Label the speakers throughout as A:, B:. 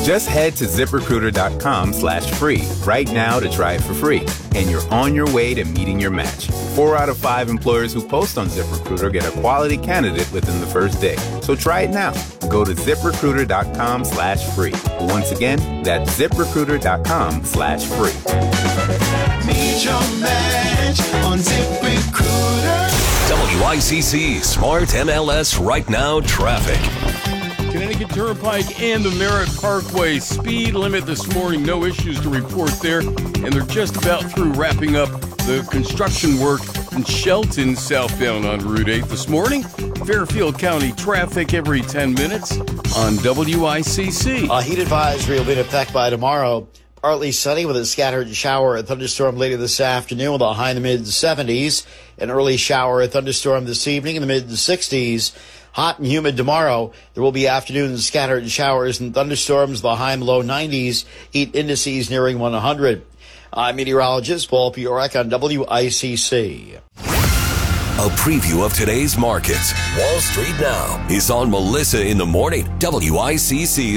A: Just head to ZipRecruiter.com/free right now to try it for free. And you're on your way to meeting your match. 4 out of 5 employers who post on ZipRecruiter get a quality candidate within the first day. So try it now. Go to ZipRecruiter.com/free. Once again, that's ZipRecruiter.com/free.
B: Meet your match on ZipRecruiter.
C: WICC Smart MLS Right Now Traffic.
D: Connecticut Turnpike and the Merritt Parkway speed limit this morning. No issues to report there. And they're just about through wrapping up the construction work in Shelton southbound on Route 8 this morning. Fairfield County traffic every 10 minutes on WICC.
E: A heat advisory will be in effect by tomorrow. Partly sunny with a scattered shower or thunderstorm later this afternoon with a high in the mid-70s. An early shower or thunderstorm this evening in the mid-60s. Hot and humid tomorrow. There will be afternoon scattered showers and thunderstorms, the high and low 90s. Heat indices nearing 100. I'm meteorologist Paul Piorek on WICC.
C: A preview of today's markets. Wall Street Now is on Melissa in the Morning. WICC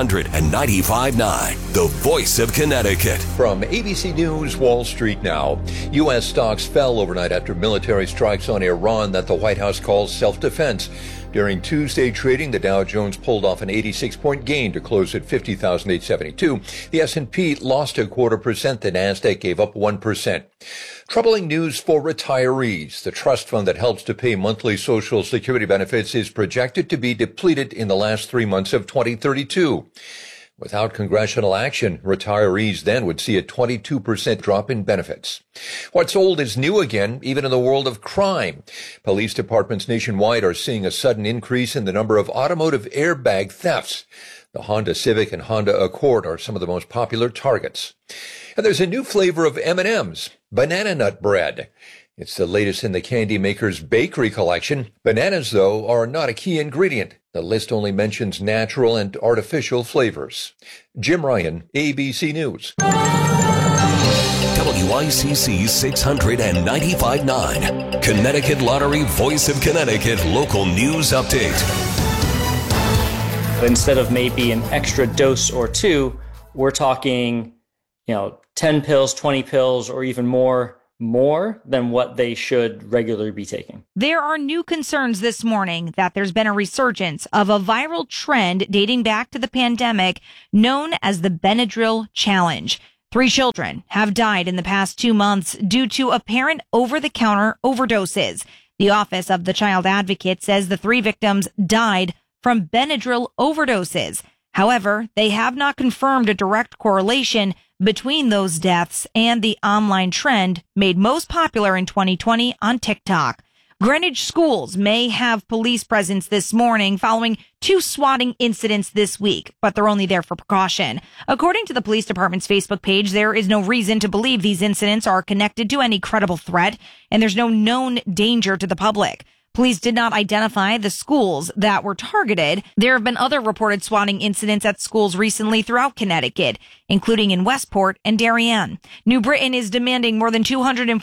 C: 695.9, the voice of Connecticut.
F: From ABC News, Wall Street Now. U.S. stocks fell overnight after military strikes on Iran that the White House calls self-defense. During Tuesday trading, the Dow Jones pulled off an 86-point gain to close at 50,872. The S&P lost 0.25%. The Nasdaq gave up 1%. Troubling news for retirees. The trust fund that helps to pay monthly Social Security benefits is projected to be depleted in the last 3 months of 2032. Without congressional action, retirees then would see a 22% drop in benefits. What's old is new again, even in the world of crime. Police departments nationwide are seeing a sudden increase in the number of automotive airbag thefts. The Honda Civic and Honda Accord are some of the most popular targets. And there's a new flavor of M&M's, banana nut bread. It's the latest in the candy maker's bakery collection. Bananas, though, are not a key ingredient. The list only mentions natural and artificial flavors. Jim Ryan, ABC News.
C: WICC 695.9, Connecticut Lottery Voice of Connecticut Local News Update.
G: Instead of maybe an extra dose or two, we're talking, 10 pills, 20 pills, or even more than what they should regularly be taking.
H: There are new concerns this morning that there's been a resurgence of a viral trend dating back to the pandemic known as the Benadryl Challenge. 3 children have died in the past 2 months due to apparent over-the-counter overdoses. The Office of the Child Advocate says the 3 victims died from Benadryl overdoses. However, they have not confirmed a direct correlation between those deaths and the online trend made most popular in 2020 on TikTok. Greenwich schools may have police presence this morning following 2 swatting incidents this week, but they're only there for precaution. According to the police department's Facebook page, there is no reason to believe these incidents are connected to any credible threat, and there's no known danger to the public. Police did not identify the schools that were targeted. There have been other reported swatting incidents at schools recently throughout Connecticut, including in Westport and Darien. New Britain is demanding more than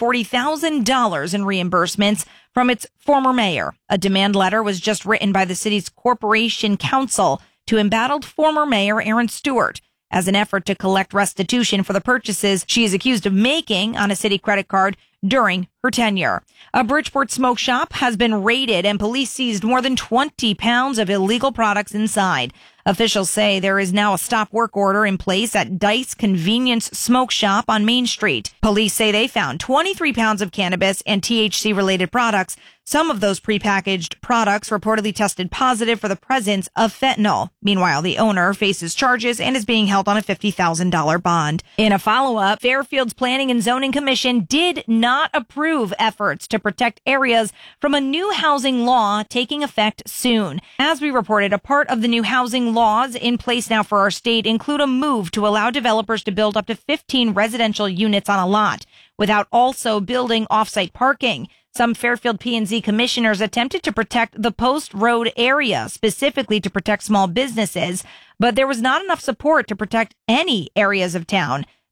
H: $240,000 in reimbursements from its former mayor. A demand letter was just written by the city's Corporation Council to embattled former mayor Aaron Stewart as an effort to collect restitution for the purchases she is accused of making on a city credit card during her tenure. A Bridgeport smoke shop has been raided and police seized more than 20 pounds of illegal products inside. Officials say there is now a stop work order in place at Dice Convenience Smoke Shop on Main Street. Police say they found 23 pounds of cannabis and THC-related products. Some of those prepackaged products reportedly tested positive for the presence of fentanyl. Meanwhile, the owner faces charges and is being held on a $50,000 bond. In a follow-up, Fairfield's Planning and Zoning Commission did not approve efforts to protect areas from a new housing law taking effect soon. As we reported, a part of the new housing laws in place now for our state include a move to allow developers to build up to 15 residential units on a lot without also building off-site parking. Some Fairfield P&Z commissioners attempted to protect the Post Road area, specifically to protect small businesses, but there was not enough support to protect any areas of town.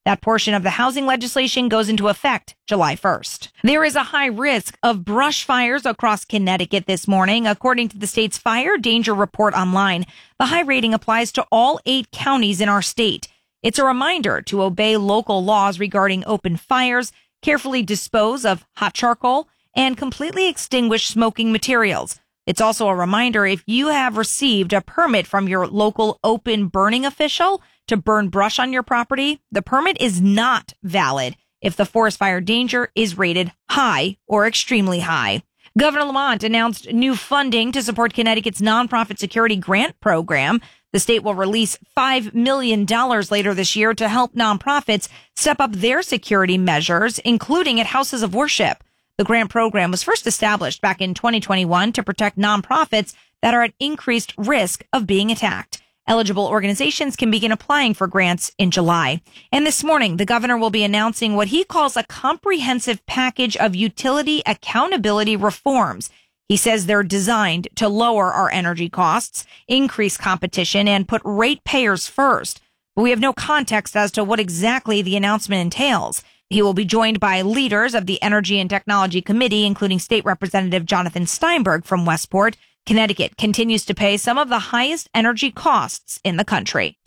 H: That portion of the housing legislation goes into effect July 1st. There is a high risk of brush fires across Connecticut this morning, according to the state's Fire Danger Report online. The high rating applies to all 8 counties in our state. It's a reminder to obey local laws regarding open fires, carefully dispose of hot charcoal, and completely extinguish smoking materials. It's also a reminder if you have received a permit from your local open burning official to burn brush on your property, the permit is not valid if the forest fire danger is rated high or extremely high. Governor Lamont announced new funding to support Connecticut's nonprofit security grant program. The state will release $5 million later this year to help nonprofits step up their security measures, including at houses of worship. The grant program was first established back in 2021 to protect nonprofits that are at increased risk of being attacked. Eligible organizations can begin applying for grants in July. And this morning, the governor will be announcing what he calls a comprehensive package of utility accountability reforms. He says they're designed to lower our energy costs, increase competition, and put ratepayers first. But we have no context as to what exactly the announcement entails. He will be joined by leaders of the Energy and Technology Committee, including State Representative Jonathan Steinberg from Westport. Connecticut continues to pay some of the highest energy costs in the country.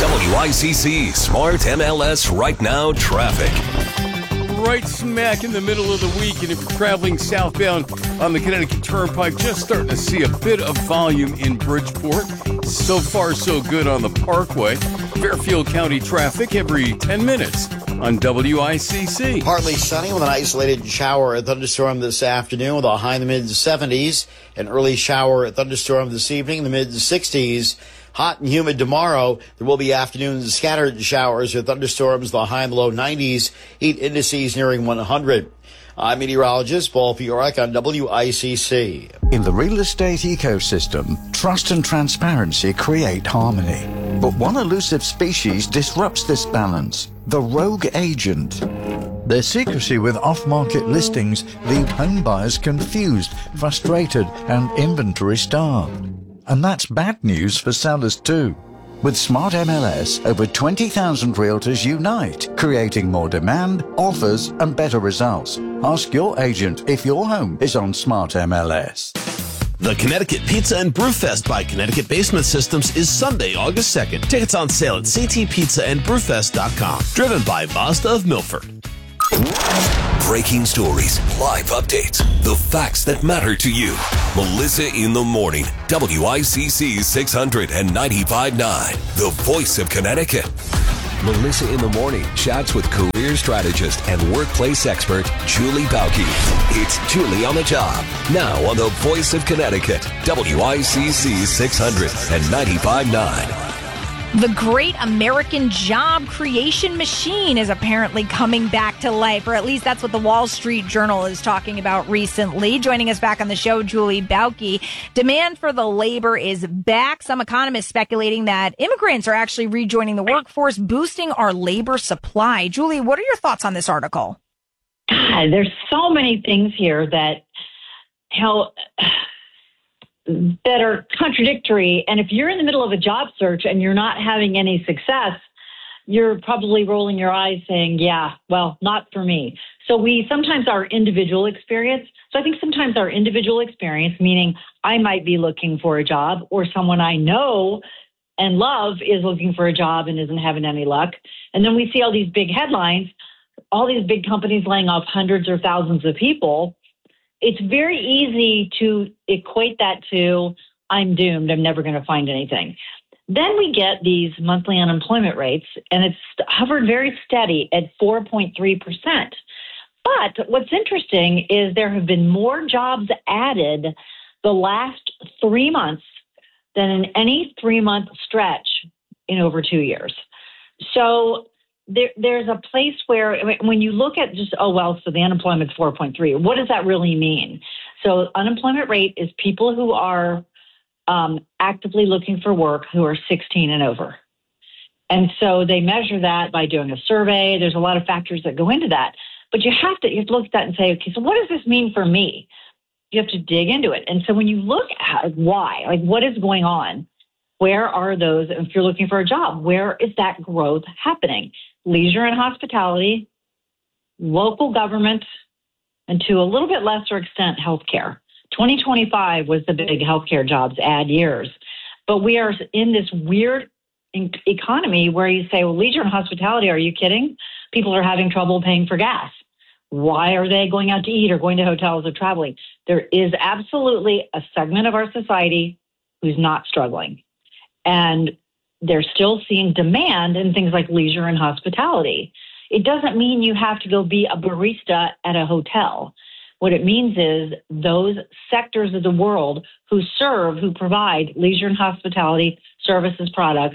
C: WICC Smart MLS Right Now traffic.
D: Right smack in the middle of the week, and if you're traveling southbound on the Connecticut Turnpike, just starting to see a bit of volume in Bridgeport. So far, so good on the Parkway. Fairfield County traffic every 10 minutes on WICC.
E: Partly sunny with an isolated shower or thunderstorm this afternoon with a high in the mid-70s. An early shower or thunderstorm this evening in the mid-60s. Hot and humid tomorrow. There will be afternoon scattered showers or thunderstorms, the high in the low 90s. Heat indices nearing 100. I'm meteorologist Paul Fiorak on WICC.
I: In the real estate ecosystem, trust and transparency create harmony. But one elusive species disrupts this balance, the rogue agent. Their secrecy with off-market listings leave home buyers confused, frustrated, and inventory starved. And that's bad news for sellers too. With Smart MLS, over 20,000 realtors unite, creating more demand, offers, and better results. Ask your agent if your home is on Smart MLS.
J: The Connecticut Pizza and Brew Fest by Connecticut Basement Systems is Sunday, August 2nd. Tickets on sale at ctpizzaandbrewfest.com. Driven by Mazda of Milford.
C: Breaking stories, live updates, the facts that matter to you. Melissa in the Morning, WICC 600 and 95.9, the voice of Connecticut. Melissa in the Morning chats with career strategist and workplace expert Julie Bauke. It's Julie on the Job, now on the voice of Connecticut, WICC 600 and 95.9.
H: The great American job creation machine is apparently coming back to life, or at least that's what the Wall Street Journal is talking about recently. Joining us back on the show, Julie Bauke. Demand for the labor is back. Some economists speculating that immigrants are actually rejoining the workforce, boosting our labor supply. Julie, what are your thoughts on this article?
K: God, there's so many things here that are contradictory. And if you're in the middle of a job search and you're not having any success, you're probably rolling your eyes saying, yeah, well, not for me. So sometimes our individual experience, meaning I might be looking for a job, or someone I know and love is looking for a job and isn't having any luck. And then we see all these big headlines, all these big companies laying off hundreds or thousands of people. It's very easy to equate that to, I'm doomed, I'm never going to find anything. Then we get these monthly unemployment rates, and it's hovered very steady at 4.3%. But what's interesting is there have been more jobs added the last 3 months than in any 3-month stretch in over 2 years. So there's a place where when you look at just, so the unemployment's 4.3, what does that really mean? So unemployment rate is people who are actively looking for work who are 16 and over. And so they measure that by doing a survey. There's a lot of factors that go into that. But you have to look at that and say, okay, so what does this mean for me? You have to dig into it. And so when you look at why, like what is going on, where are those, if you're looking for a job, where is that growth happening? leisure and hospitality, local government, and to a little bit lesser extent, healthcare. 2025 was the big healthcare jobs add years. But we are in this weird economy where you say, well, leisure and hospitality, are you kidding? People are having trouble paying for gas. Why are they going out to eat or going to hotels or traveling? There is absolutely a segment of our society who's not struggling. And they're still seeing demand in things like leisure and hospitality. It doesn't mean you have to go be a barista at a hotel. What it means is those sectors of the world who provide leisure and hospitality services, products,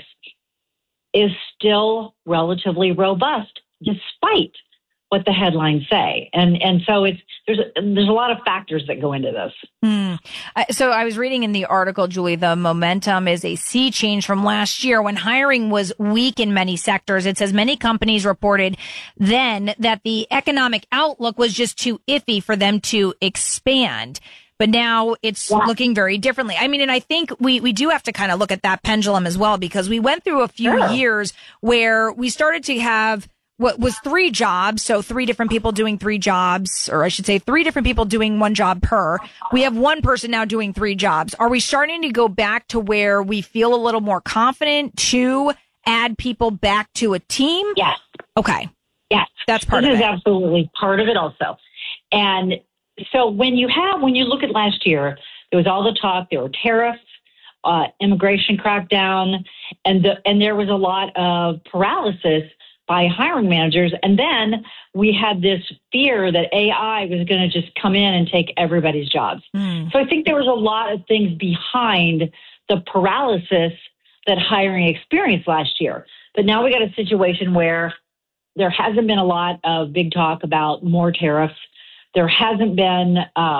K: is still relatively robust despite what the headlines say. And so there's a lot of factors that go into this.
H: So I was reading in the article, Julie, the momentum is a sea change from last year when hiring was weak in many sectors. It says many companies reported then that the economic outlook was just too iffy for them to expand. But now it's looking very differently. I mean, and I think we do have to kind of look at that pendulum as well, because we went through a few years where we started to have what was 3 jobs. So 3 different people doing 3 jobs, or I should say 3 different people doing 1 job per. We have 1 person now doing 3 jobs. Are we starting to go back to where we feel a little more confident to add people back to a team?
K: Yes.
H: Okay.
K: Yes.
H: That's part of it.
K: This is absolutely part of it also. And so when you look at last year, there was all the talk, there were tariffs, immigration crackdown, and there was a lot of paralysis by hiring managers. And then we had this fear that AI was going to just come in and take everybody's jobs. So I think there was a lot of things behind the paralysis that hiring experienced last year. But now we got a situation where there hasn't been a lot of big talk about more tariffs. There hasn't been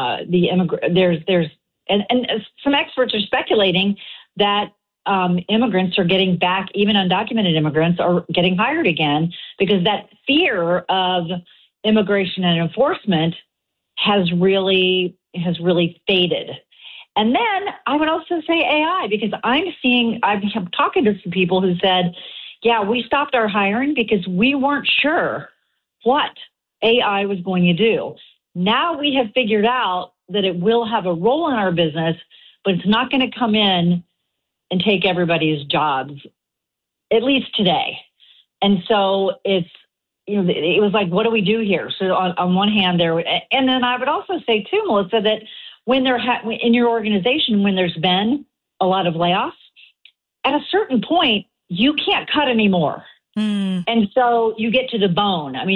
K: there's some experts are speculating that immigrants are getting back, even undocumented immigrants are getting hired again, because that fear of immigration and enforcement has really faded. And then I would also say AI, because I'm talking to some people who said, yeah, we stopped our hiring because we weren't sure what AI was going to do. Now we have figured out that it will have a role in our business, but it's not going to come in and take everybody's jobs, at least today. And so it was like, what do we do here? So on one hand and then I would also say too, Melissa, that when in your organization, when there's been a lot of layoffs, at a certain point, you can't cut anymore. And so you get to the bone. I mean,